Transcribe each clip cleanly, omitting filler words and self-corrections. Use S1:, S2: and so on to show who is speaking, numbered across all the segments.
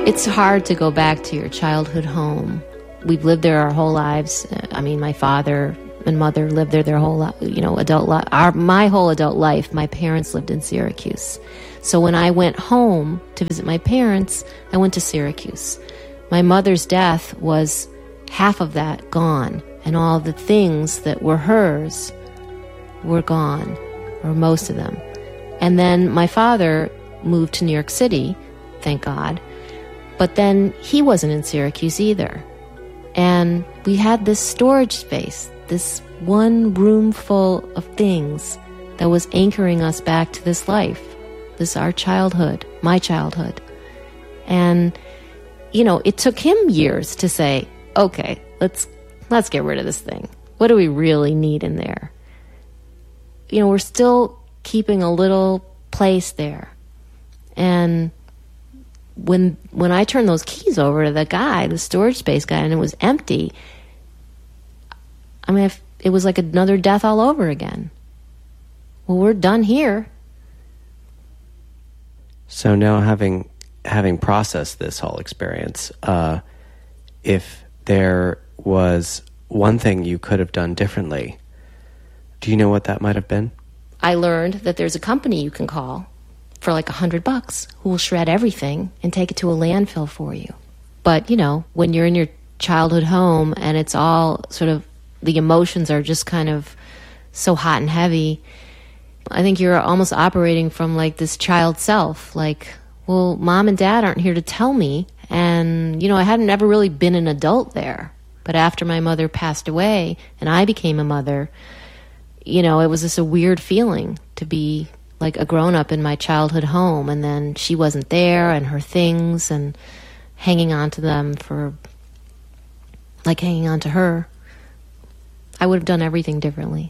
S1: It's hard to go back to your childhood home. We've lived there our whole lives. I mean, my father and mother lived there their whole, adult life. My whole adult life, my parents lived in Syracuse. So when I went home to visit my parents, I went to Syracuse. My mother's death was half of that gone, and all the things that were hers were gone, or most of them. And then my father moved to New York City, thank God. But then he wasn't in Syracuse either. And we had this storage space, this one room full of things that was anchoring us back to this life, this our childhood, my childhood. And, it took him years to say, okay, let's get rid of this thing. What do we really need in there? We're still keeping a little place there. And when I turned those keys over to the guy, the storage space guy, and it was empty, it was like another death all over again. Well, we're done here.
S2: So now having processed this whole experience, if there was one thing you could have done differently, do you know what that might have been?
S1: I learned that there's a company you can call for like $100 who will shred everything and take it to a landfill for you. But, when you're in your childhood home and it's all sort of, the emotions are just kind of so hot and heavy, I think you're almost operating from like this child self, like, well, mom and dad aren't here to tell me. And, I hadn't ever really been an adult there. But after my mother passed away and I became a mother, it was just a weird feeling to be like a grown-up in my childhood home, and then she wasn't there, and her things, and hanging on to them hanging on to her. I would have done everything differently.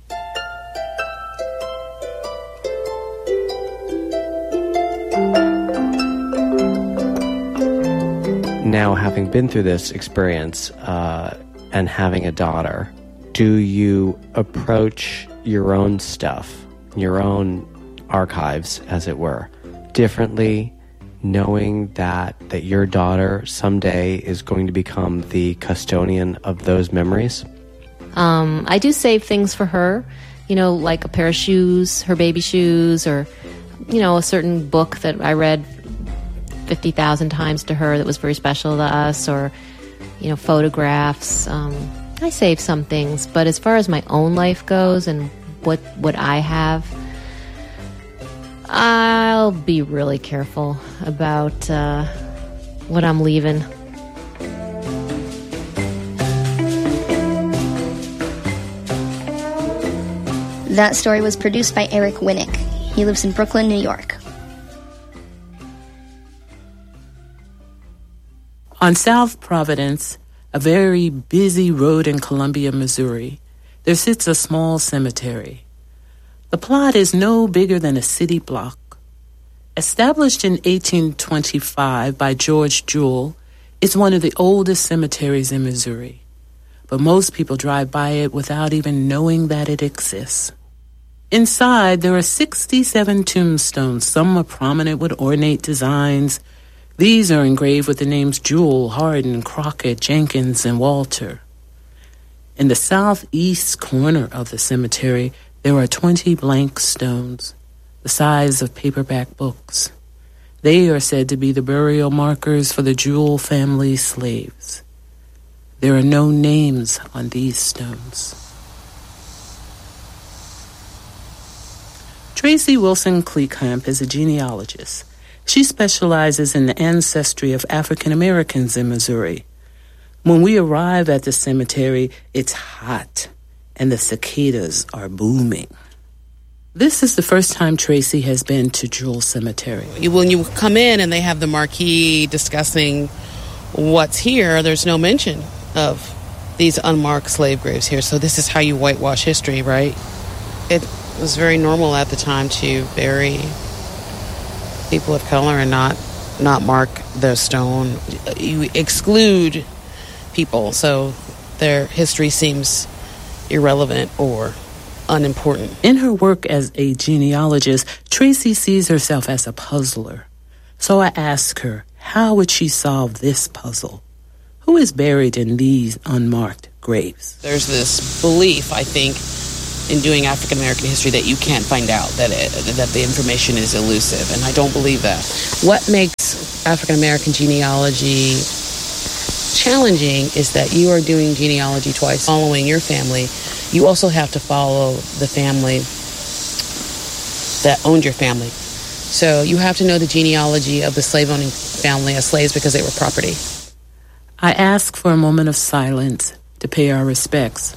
S2: Now, having been through this experience and having a daughter, do you approach your own stuff, your own archives, as it were, differently, knowing that your daughter someday is going to become the custodian of those memories?
S1: I do save things for her, like a pair of shoes, her baby shoes, or, a certain book that I read 50,000 times to her that was very special to us, or, photographs. I save some things, but as far as my own life goes and what I have, I'll be really careful about what I'm leaving.
S3: That story was produced by Eric Winnick. He lives in Brooklyn, New York.
S4: On South Providence, a very busy road in Columbia, Missouri, there sits a small cemetery. The plot is no bigger than a city block. Established in 1825 by George Jewell, it's one of the oldest cemeteries in Missouri. But most people drive by it without even knowing that it exists. Inside, there are 67 tombstones. Some are prominent with ornate designs. These are engraved with the names Jewell, Hardin, Crockett, Jenkins, and Walter. In the southeast corner of the cemetery, there are 20 blank stones, the size of paperback books. They are said to be the burial markers for the Jewell family slaves. There are no names on these stones. Tracy Wilson Kleekamp is a genealogist. She specializes in the ancestry of African Americans in Missouri. When we arrive at the cemetery, it's hot, and the cicadas are booming. This is the first time Tracy has been to Jewell Cemetery.
S5: When you come in and they have the marquee discussing what's here, there's no mention of these unmarked slave graves here. So this is how you whitewash history, right? It was very normal at the time to bury people of color and not mark the stone. You exclude people, so their history seems irrelevant or unimportant.
S4: In her work as a genealogist, Tracy sees herself as a puzzler. So I asked her, how would she solve this puzzle? Who is buried in these unmarked graves?
S5: There's this belief, I think, in doing African American history that you can't find out, that the information is elusive, and I don't believe that. What makes African American genealogy challenging is that you are doing genealogy twice. Following your family, you also have to follow the family that owned your family. So you have to know the genealogy of the slave-owning family as slaves because they were property.
S4: I asked for a moment of silence to pay our respects.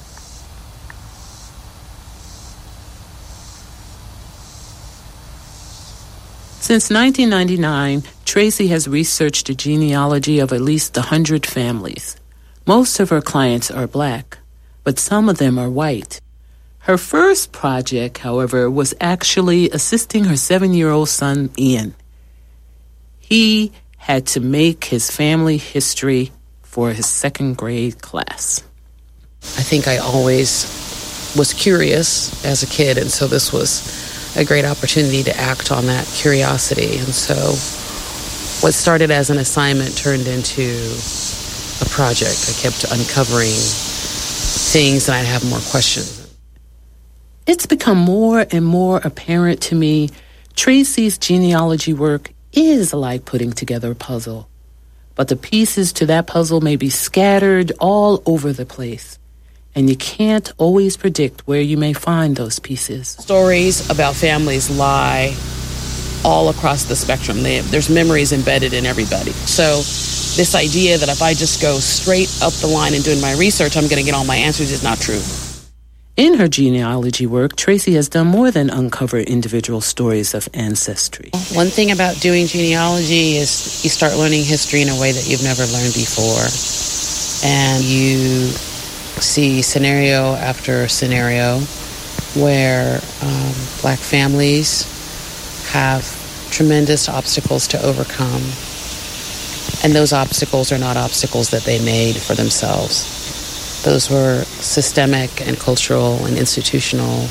S4: Since 1999, Tracy has researched the genealogy of at least 100 families. Most of her clients are black, but some of them are white. Her first project, however, was actually assisting her 7-year-old son, Ian. He had to make his family history for his second grade class.
S5: I think I always was curious as a kid, and so this was a great opportunity to act on that curiosity. And so what started as an assignment turned into a project. I kept uncovering things and I'd have more questions.
S4: It's become more and more apparent to me Tracy's genealogy work is like putting together a puzzle. But the pieces to that puzzle may be scattered all over the place. And you can't always predict where you may find those pieces.
S5: Stories about families lie all across the spectrum. There's memories embedded in everybody. So this idea that if I just go straight up the line and doing my research, I'm going to get all my answers is not true.
S4: In her genealogy work, Tracy has done more than uncover individual stories of ancestry.
S5: One thing about doing genealogy is you start learning history in a way that you've never learned before. And you see scenario after scenario where black families have tremendous obstacles to overcome. And those obstacles are not obstacles that they made for themselves. Those were systemic and cultural and institutional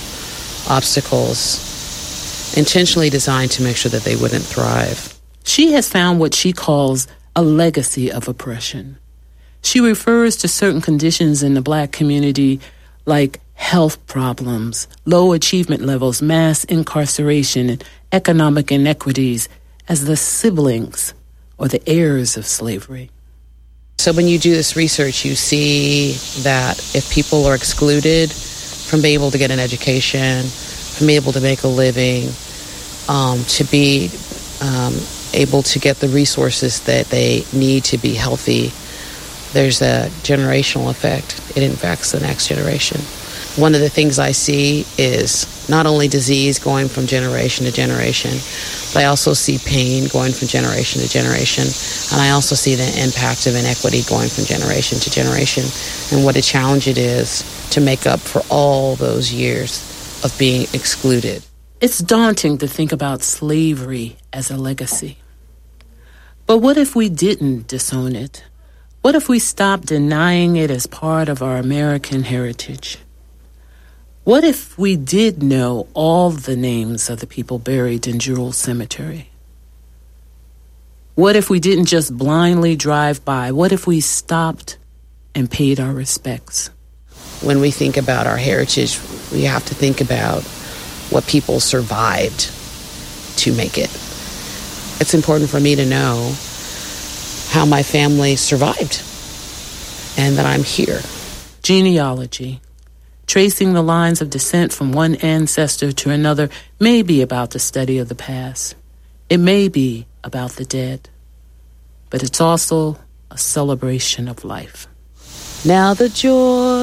S5: obstacles intentionally designed to make sure that they wouldn't thrive.
S4: She has found what she calls a legacy of oppression. She refers to certain conditions in the black community like health problems, low achievement levels, mass incarceration, and economic inequities as the siblings or the heirs of slavery.
S5: So when you do this research, you see that if people are excluded from being able to get an education, from being able to make a living, to be able to get the resources that they need to be healthy, there's a generational effect. It impacts the next generation. One of the things I see is not only disease going from generation to generation, but I also see pain going from generation to generation, and I also see the impact of inequity going from generation to generation, and what a challenge it is to make up for all those years of being excluded.
S4: It's daunting to think about slavery as a legacy. But what if we didn't disown it? What if we stopped denying it as part of our American heritage? What if we did know all the names of the people buried in Jewel Cemetery? What if we didn't just blindly drive by? What if we stopped and paid our respects?
S5: When we think about our heritage, we have to think about what people survived to make it. It's important for me to know how my family survived and that I'm here.
S4: Genealogy. Tracing the lines of descent from one ancestor to another may be about the study of the past. It may be about the dead. But it's also a celebration of life.
S5: Now the joy